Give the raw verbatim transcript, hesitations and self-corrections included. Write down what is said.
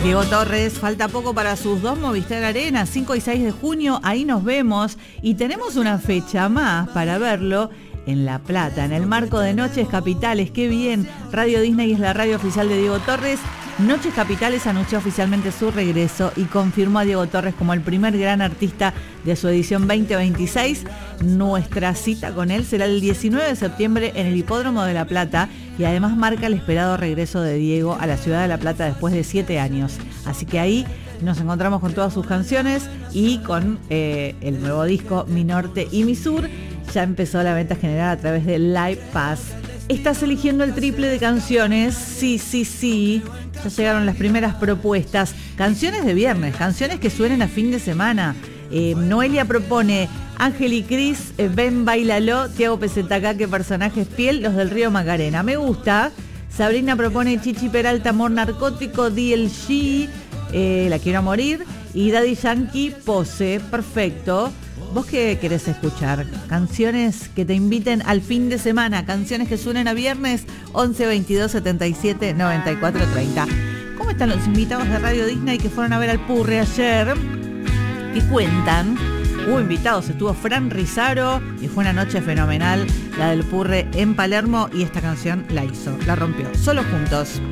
Diego Torres, falta poco para sus dos Movistar Arena, cinco y seis de junio, ahí nos vemos y tenemos una fecha más para verlo en La Plata, en el marco de Noches Capitales. ¡Qué bien! Radio Disney es la radio oficial de Diego Torres. Noches Capitales anunció oficialmente su regreso y confirmó a Diego Torres como el primer gran artista de su edición veinte veintiséis. Nuestra cita con él será el diecinueve de septiembre en el Hipódromo de La Plata y además marca el esperado regreso de Diego a la ciudad de La Plata después de siete años. Así que ahí nos encontramos con todas sus canciones y con eh, el nuevo disco Mi Norte y Mi Sur. Ya empezó la venta general a través de Live Pass. ¿Estás eligiendo el triple de canciones? Sí, sí, sí. Ya llegaron las primeras propuestas. Canciones de viernes, canciones que suenen a fin de semana. Eh, Noelia propone Ángel y Cris, eh, Ven, Bailalo, Tiago Pesetacá, que personajes Piel, los del Río Macarena. Me gusta. Sabrina propone Chichi Peralta, Amor Narcótico, D L G, eh, La Quiero a Morir. Y Daddy Yankee, Pose. Perfecto. ¿Vos qué querés escuchar? Canciones que te inviten al fin de semana, canciones que suenen a viernes, once veintidós setenta y siete noventa y cuatro treinta. ¿Cómo están los invitados de Radio Disney que fueron a ver al Purre ayer? Y cuentan, hubo invitados, estuvo Fran Rizaro y fue una noche fenomenal la del Purre en Palermo y esta canción la hizo, la rompió. Solo Juntos.